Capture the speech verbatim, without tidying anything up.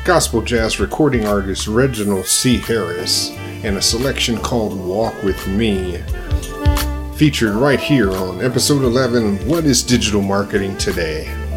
gospel jazz recording artist Reginald C. Harris, and a selection called Walk With Me. Featured right here on episode eleven, What is Digital Marketing Today?